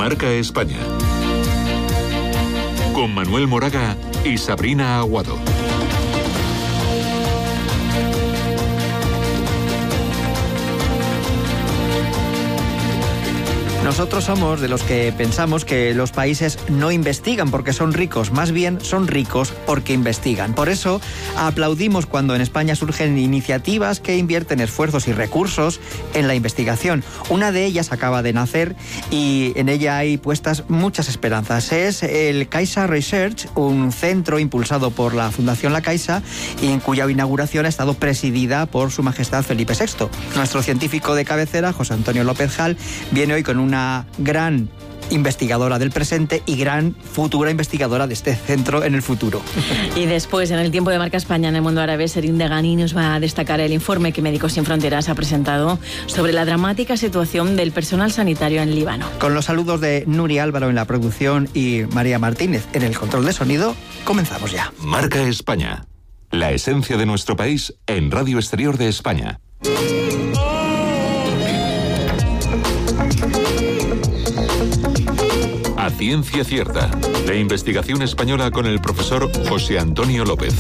Marca España. Con Manuel Moraga y Sabrina Aguado. Nosotros somos de los que pensamos que los países no investigan porque son ricos, más bien son ricos porque investigan. Por eso aplaudimos cuando en España surgen iniciativas que invierten esfuerzos y recursos en la investigación. Una de ellas acaba de nacer y en ella hay puestas muchas esperanzas. Es el Caixa Research, un centro impulsado por la Fundación La Caixa y en cuya inauguración ha estado presidida por Su Majestad Felipe VI. Nuestro científico de cabecera, José Antonio López Jal, viene hoy con una gran investigadora del presente y gran futura investigadora de este centro en el futuro. Y después, en el tiempo de Marca España en el mundo árabe, Serín Degani nos va a destacar el informe que Médicos Sin Fronteras ha presentado sobre la dramática situación del personal sanitario en Líbano. Con los saludos de Nuri Álvaro en la producción y María Martínez en el control de sonido, comenzamos ya. Marca España. La esencia de nuestro país en Radio Exterior de España. A ciencia cierta, la investigación española con el profesor José Antonio López.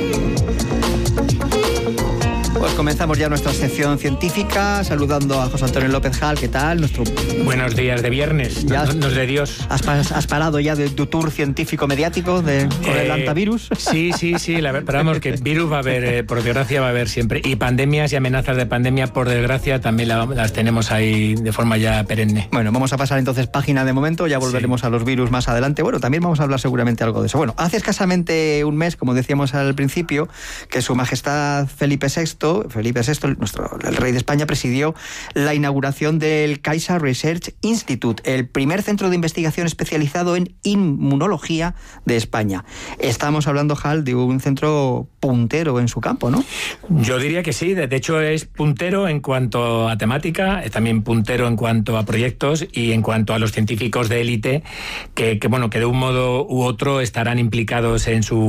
Pues comenzamos ya nuestra sección científica saludando a José Antonio López Jal. ¿Qué tal? Buenos días de viernes, nos de Dios. ¿Has parado ya de tu tour científico mediático con el antivirus? Sí, pero vamos, que virus va a haber, por desgracia va a haber siempre. Y pandemias y amenazas de pandemia, por desgracia, también las tenemos ahí de forma ya perenne. Bueno, vamos a pasar entonces página de momento, ya volveremos a los virus más adelante. Bueno, también vamos a hablar seguramente algo de eso. Bueno, hace escasamente un mes, como decíamos al principio, que Su Majestad Felipe VI, el rey de España, presidió la inauguración del Caixa Research Institute, el primer centro de investigación especializado en inmunología de España. Estamos hablando, Jal, de un centro puntero en su campo, ¿no? Yo diría que sí, de hecho es puntero en cuanto a temática, es también puntero en cuanto a proyectos y en cuanto a los científicos de élite que de un modo u otro estarán implicados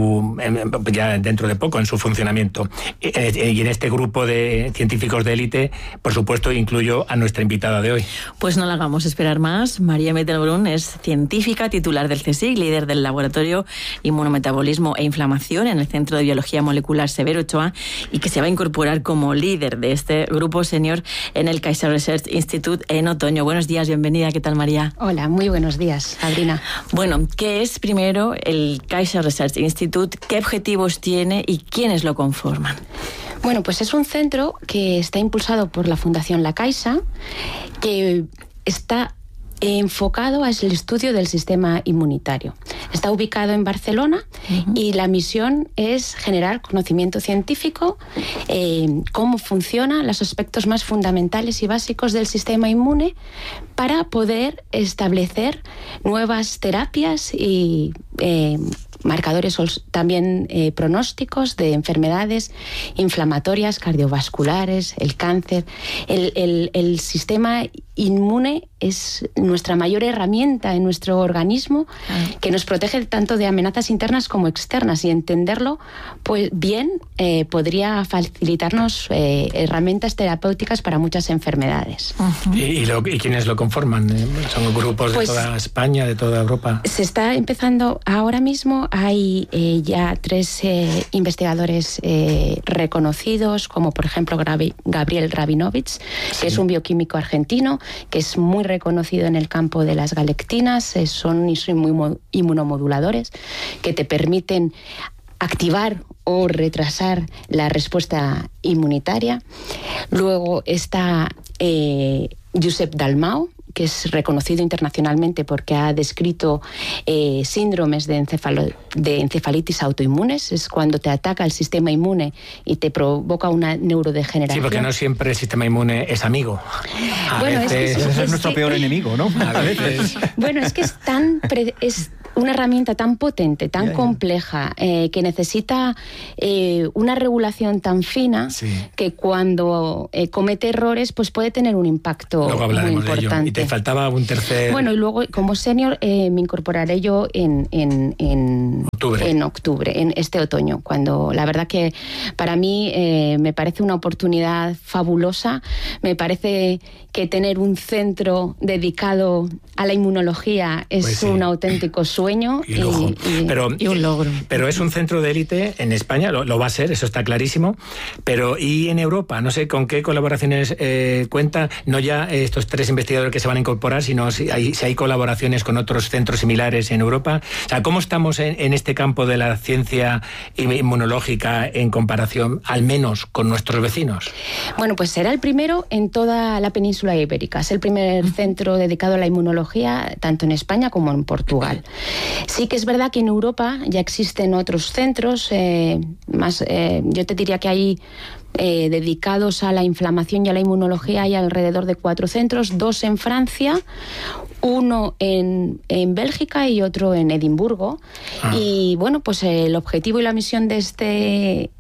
ya dentro de poco en su funcionamiento. Y en este grupo de científicos de élite, por supuesto, incluyo a nuestra invitada de hoy. Pues no la hagamos esperar más. María Metelbrun es científica titular del CSIC, líder del Laboratorio Inmunometabolismo e Inflamación en el Centro de Biología Molecular Severo Ochoa y que se va a incorporar como líder de este grupo senior en el Caixa Research Institute en otoño. Buenos días, bienvenida. ¿Qué tal, María? Hola, muy buenos días, Sabrina. Bueno, ¿qué es primero el Caixa Research Institute? ¿Qué objetivos tiene y quiénes lo conforman? Bueno, pues es un centro que está impulsado por la Fundación La Caixa, que está enfocado al estudio del sistema inmunitario. Está ubicado en Barcelona y la misión es generar conocimiento científico, cómo funcionan los aspectos más fundamentales y básicos del sistema inmune para poder establecer nuevas terapias y marcadores también pronósticos de enfermedades inflamatorias, cardiovasculares, el cáncer. El sistema inmune es nuestra mayor herramienta en nuestro organismo que nos protege tanto de amenazas internas como externas, y entenderlo pues bien podría facilitarnos herramientas terapéuticas para muchas enfermedades. ¿Y quiénes lo conforman? ¿Son grupos de toda España, de toda Europa? Se está empezando ahora mismo. Hay ya 3 investigadores reconocidos, como por ejemplo Gabriel Rabinovich, que es un bioquímico argentino, que es muy reconocido en el campo de las galectinas. Son muy inmunomoduladores que te permiten activar o retrasar la respuesta inmunitaria. Luego está Josep Dalmau, que es reconocido internacionalmente porque ha descrito síndromes de encefalitis autoinmunes. Es cuando te ataca el sistema inmune y te provoca una neurodegeneración. Sí, porque no siempre el sistema inmune es amigo. A veces es nuestro peor enemigo, ¿no? A veces. Bueno, es que es una herramienta tan potente, tan compleja, que necesita una regulación tan fina, que cuando comete errores pues puede tener un impacto muy importante. De ello. Y te faltaba un tercer... Bueno, y luego como senior me incorporaré yo en octubre, en este otoño, cuando la verdad que para mí me parece una oportunidad fabulosa. Me parece que tener un centro dedicado a la inmunología es un auténtico sueño y un logro. Pero es un centro de élite en España, lo va a ser, eso está clarísimo. Pero ¿y en Europa? No sé con qué colaboraciones cuenta, no ya estos 3 investigadores que se van a incorporar, sino si hay colaboraciones con otros centros similares en Europa. O sea, ¿cómo estamos en este campo de la ciencia inmunológica en comparación, al menos, con nuestros vecinos? Bueno, pues será el primero en toda la península ibérica. Es el primer centro dedicado a la inmunología, tanto en España como en Portugal. Sí que es verdad que en Europa ya existen otros centros, yo te diría que hay dedicados a la inflamación y a la inmunología, hay alrededor de 4 centros, 2 en Francia, 1 en Bélgica y otro en Edimburgo. Y bueno, pues el objetivo y la misión de este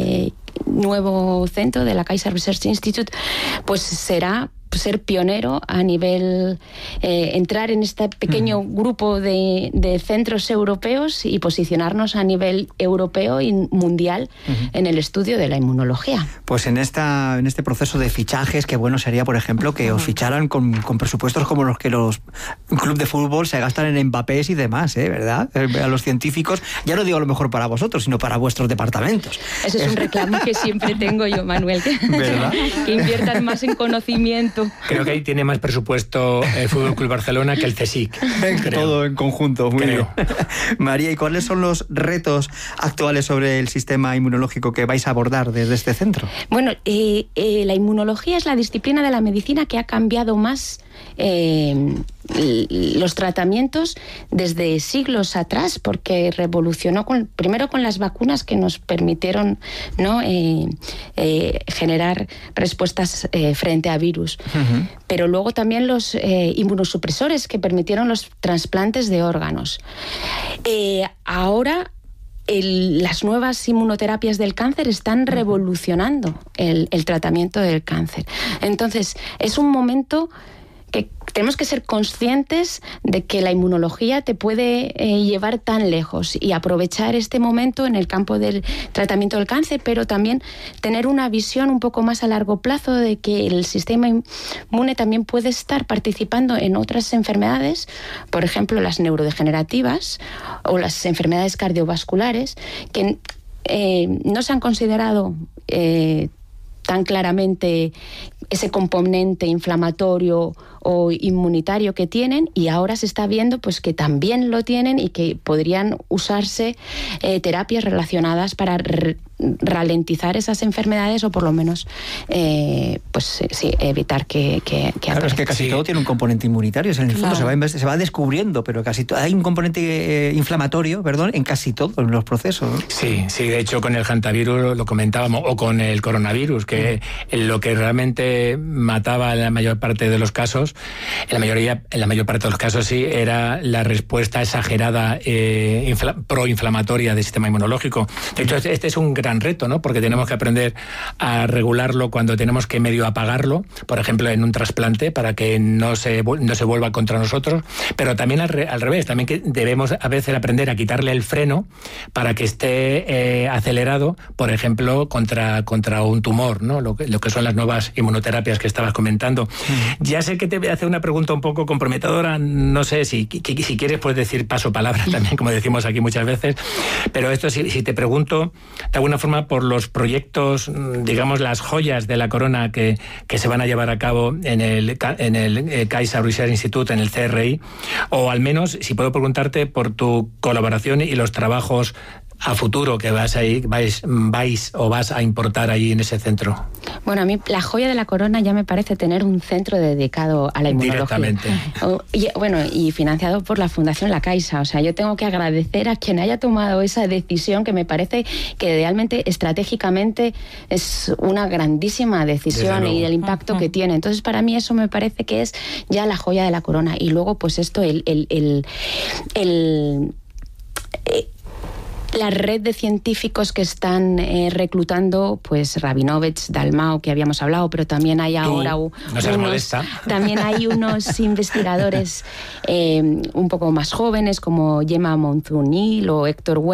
nuevo centro de la Kaiser Research Institute pues será ser pionero a nivel, entrar en este pequeño grupo de centros europeos y posicionarnos a nivel europeo y mundial en el estudio de la inmunología. Pues en este proceso de fichajes, qué bueno sería, por ejemplo, que os ficharan con presupuestos como los que los clubes de fútbol se gastan en Mbappés y demás, ¿verdad? A los científicos, ya no digo a lo mejor para vosotros, sino para vuestros departamentos. Ese es un reclamo que siempre tengo yo, Manuel, ¿verdad? Que inviertan más en conocimiento. Creo que ahí tiene más presupuesto el Fútbol Club Barcelona que el CSIC. Todo en conjunto, muy bien. María, ¿y cuáles son los retos actuales sobre el sistema inmunológico que vais a abordar desde este centro? Bueno, la inmunología es la disciplina de la medicina que ha cambiado más los tratamientos desde siglos atrás, porque revolucionó primero con las vacunas que nos permitieron, ¿no?, generar respuestas frente a virus, pero luego también los inmunosupresores que permitieron los trasplantes de órganos. Ahora las nuevas inmunoterapias del cáncer están revolucionando el tratamiento del cáncer. Entonces, es un momento que tenemos que ser conscientes de que la inmunología te puede llevar tan lejos y aprovechar este momento en el campo del tratamiento del cáncer, pero también tener una visión un poco más a largo plazo de que el sistema inmune también puede estar participando en otras enfermedades, por ejemplo las neurodegenerativas o las enfermedades cardiovasculares, que no se han considerado tan claramente ese componente inflamatorio o inmunitario que tienen, y ahora se está viendo pues que también lo tienen y que podrían usarse terapias relacionadas para ralentizar esas enfermedades o por lo menos evitar que claro, es que casi todo tiene un componente inmunitario, en el fondo se va descubriendo, pero casi hay un componente inflamatorio, en casi todos los procesos, ¿no? Sí, de hecho con el hantavirus lo comentábamos, o con el coronavirus, que lo que realmente mataba en la mayor parte de los casos, en la mayor parte de los casos era la respuesta exagerada proinflamatoria del sistema inmunológico. De hecho, este es un gran reto, ¿no? Porque tenemos que aprender a regularlo cuando tenemos que medio apagarlo, por ejemplo, en un trasplante, para que no se vuelva contra nosotros, pero también al revés, también que debemos a veces aprender a quitarle el freno para que esté acelerado, por ejemplo, contra un tumor, ¿no? Lo que son las nuevas inmunoterapias que estabas comentando. Ya sé que te voy a hacer una pregunta un poco comprometedora, no sé si quieres puedes decir paso palabra también, como decimos aquí muchas veces, pero esto si te pregunto de alguna forma por los proyectos, digamos las joyas de la corona que se van a llevar a cabo en el Kaiser Research Institute, en el CRI, o al menos si puedo preguntarte por tu colaboración y los trabajos a futuro que vais a importar ahí en ese centro? Bueno, a mí la joya de la corona ya me parece tener un centro dedicado a la inmunología. Directamente. Y financiado por la Fundación La Caixa. O sea, yo tengo que agradecer a quien haya tomado esa decisión, que me parece que realmente estratégicamente es una grandísima decisión y el impacto que tiene. Entonces, para mí eso me parece que es ya la joya de la corona. Y luego, pues esto, la red de científicos que están reclutando, pues Rabinovich, Dalmau, que habíamos hablado, pero también hay ahora también hay unos investigadores un poco más jóvenes como Gemma Monzunil o Héctor